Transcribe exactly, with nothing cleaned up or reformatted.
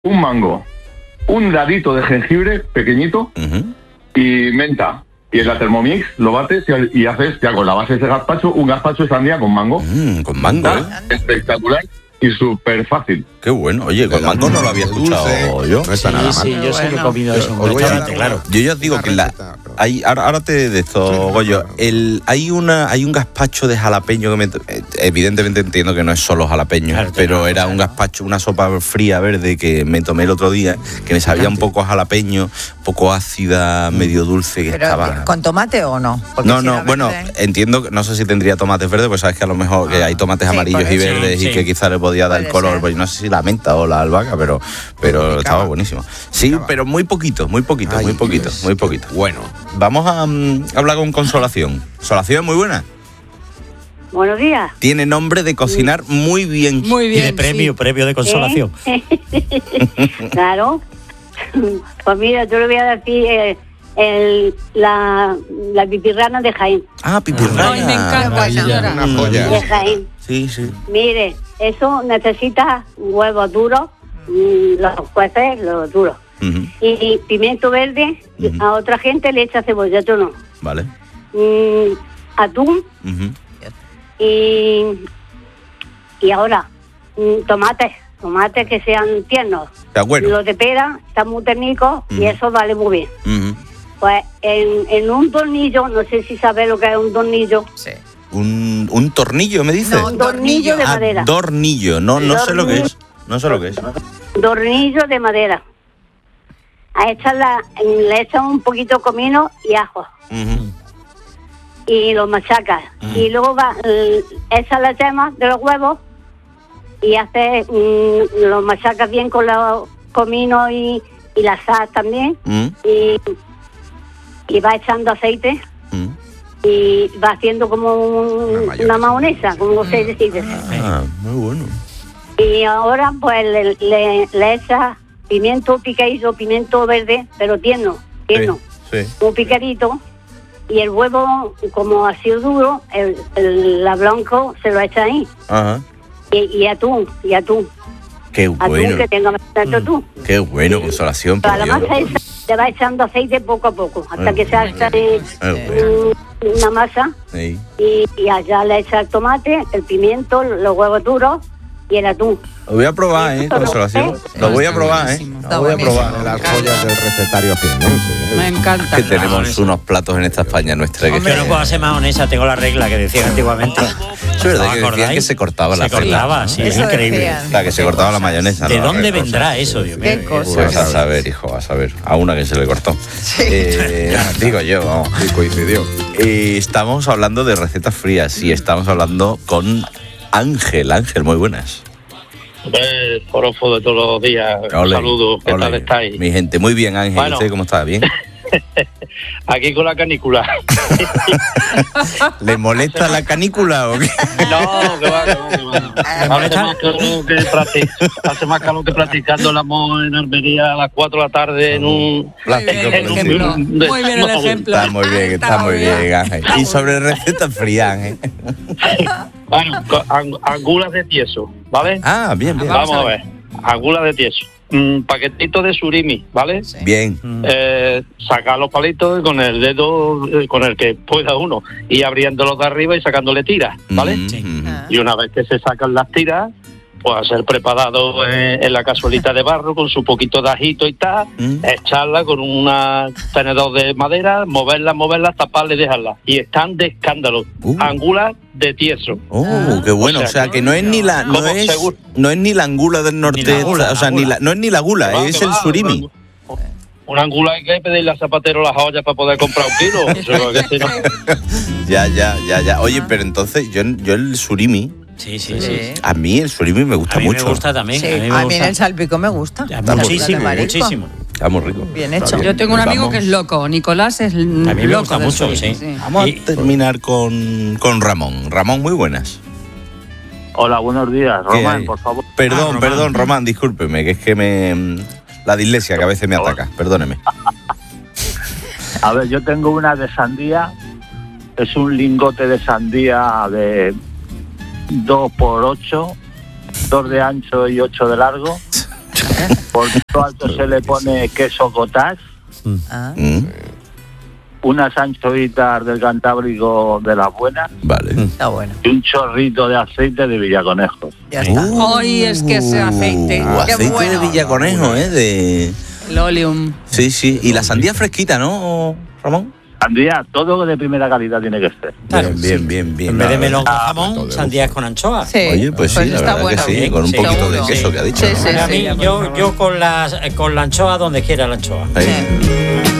un mango, un dadito de jengibre pequeñito uh-huh. y menta. Y en la Thermomix lo bates y, y haces ya con la base de ese gazpacho, un gazpacho de sandía con mango. Mm, con mango, ¿eh? Espectacular y súper fácil. Qué bueno. Oye, con mango no lo había escuchado dulce, yo. No está sí, nada mal. Sí, yo sé que he comido eso en un restaurante, claro. Yo ya os digo que la, hay, ahora, ahora te de esto, Goyo. El, hay una hay un gazpacho de jalapeño que me, evidentemente entiendo que no es solo jalapeño, claro, pero no, era un gazpacho, una sopa fría verde que me tomé el otro día, que me sabía un poco a jalapeño, un poco ácida, medio dulce, que pero, estaba... ¿con tomate o no? Porque no, si no, bueno, verde... entiendo, no sé si tendría tomates verdes, pues sabes que a lo mejor ah, que hay tomates sí, amarillos y verdes sí, y sí. que quizá le podía dar el color, pues no sé si la menta o la albahaca, pero, pero estaba buenísimo. Sí, pero muy poquito, muy poquito, Ay, muy poquito, Dios. muy poquito. Bueno, vamos a um, hablar con Consolación. Consolación, muy buena. Buenos días. Tiene nombre de cocinar muy bien. Muy bien. Y de premio, sí. premio de consolación. ¿Eh? Claro. Pues mira, yo le voy a decir eh, el, la, la pipirrana de Jaén. Ah, pipirrana. Ay, me encanta, señora. Una joya. De Jaén. Sí, sí. Mire, eso necesita huevos duros, los cueces, los duros. Uh-huh. Y pimiento verde, uh-huh. a otra gente le echa cebolla, yo no. Vale. Mm, atún. Uh-huh. Y, y ahora, mm, tomates, tomates que sean tiernos. Está bueno. Los de pera están muy técnicos uh-huh. y eso vale muy bien. Uh-huh. Pues en, en un tornillo, no sé si sabes lo que es un tornillo. Sí. Un, un tornillo, me dices. No, un tornillo de madera. Ah, tornillo, no, no sé lo que es. No sé lo que es. Tornillo de madera. A echarla, le echan un poquito de comino y ajo. Uh-huh. Y lo machacas. Uh-huh. Y luego va, echas las yemas de los huevos y haces, mm, lo machacas bien con los cominos y, y las sal también. Uh-huh. Y, y va echando aceite. Uh-huh. Y va haciendo como un, una, una mayonesa, como se dice. Ah, muy bueno. Y ahora pues le, le, le echas pimiento picadito, pimiento verde, pero tierno, tierno, sí, sí. un picadito, y el huevo, como ha sido duro, el, el la blanco se lo echa ahí. Ajá. Y, y atún, y atún. Qué bueno. Atún que tenga tanto atún. Qué bueno, y, Consolación. Pero la masa esa se va echando aceite poco a poco, hasta Ay, que se haga bueno. una masa. Sí. Y, y allá le echa el tomate, el pimiento, los huevos duros y el atún. Lo voy a probar, ¿eh, Consolación? Lo voy a probar, ¿eh? Lo voy a probar. Las joyas del recetario jiennense. ¿eh? Me encanta. Que tenemos unos platos en esta España nuestra. Que yo no puedo hacer mayonesa, tengo la regla que decían antiguamente. Es verdad que decían que se cortaba la regla. Se cortaba, sí, es increíble. La que se cortaba la mayonesa. ¿De dónde vendrá eso, Dios mío? ¿Qué cosa? Pues a saber, hijo, a saber. A una que se le cortó. Sí. Eh, digo yo, vamos. Y coincidió. Eh, estamos hablando de recetas frías y estamos hablando con Ángel. Ángel, muy buenas. El forofo de todos los días. Ole, Saludos, ¿qué ole. tal estáis? Mi gente, muy bien, Ángel. Bueno. ¿Usted cómo está? ¿Bien? Aquí con la canícula. ¿Le molesta la canícula o qué? No, que va, que va, que va. Hace más calor que, practic- hace más calor que practicando el amor en Armería a las cuatro de la tarde en un... Muy bien el ejemplo. Muy bien el ejemplo. Está muy bien, está muy bien, Ángel. Y sobre recetas frías, Ángel. Bueno, ang- angulas de tieso, ¿vale? Ah, bien, bien. Vamos a ver, angulas de tieso. Un paquetito de surimi, ¿vale? Sí. Bien. Eh, sacar los palitos con el dedo eh, con el que pueda uno y abriéndolos de arriba y sacándole tiras, ¿vale? Mm, Sí. mm. Ah. Y una vez que se sacan las tiras, pues a ser preparado en, en la cazuelita de barro con su poquito de ajito y tal, Mm. echarla con un tenedor de madera, moverla, moverla, taparla y dejarla. Y están de escándalo. Uh. Angulas de tieso. Oh, qué bueno. O sea, que no es ni la no ¿Cómo? es Seguro. no es ni la angula del norte, Ni la gula, o sea, la ni gula. la no es ni la gula, Que va, es que el va, surimi. Una, una angula hay que pedirle a Zapatero las joyas para poder comprar un kilo. Eso, que si no- Ya, ya, ya, ya. Oye, pero entonces yo yo el surimi, Sí, sí, sí. a mí el surimi me gusta A mí mucho. me gusta también. Sí, a mí me a mí gusta. el salpico me gusta. Ya, Está muchísimo, de marisco. muchísimo. Está muy rico. Bien Está hecho. Yo tengo un amigo Vamos. que es loco, Nicolás es A mí me loco gusta del mucho, surimi, sí. Vamos Y- a terminar con, con Ramón. Ramón, muy buenas. Hola, buenos días. ¿Qué hay? Román, por favor. Perdón, Ah, Román. perdón, Román, discúlpeme, que es que me la dislexia que a veces me ataca. Perdóneme. A ver, yo tengo una de sandía. Es un lingote de sandía de dos por ocho, dos de ancho y ocho de largo. Por todo alto se le pone queso cottage. Ah. Mm, Unas anchoitas del Cantábrico de las buenas. vale. Está bueno. Y un chorrito de aceite de Villaconejos. Ya está. Ay, es que ese aceite. Uh, Qué aceite bueno. de Villaconejo, ¿eh? De... El oleum. Sí, sí. Y la sandía fresquita, ¿no, Ramón? Sandía, todo de primera calidad tiene que ser. Claro, bien, bien, bien, bien. En vez de Nada, melón con todo jamón, de sandías con anchoa. Sí. Oye, pues sí, la está verdad bueno. que sí, con un Sí, poquito seguro. de queso que ha dicho. Sí, ¿no? sí, A sí. mí, yo, yo con, las, con la anchoa donde quiera la anchoa. Ahí. Sí.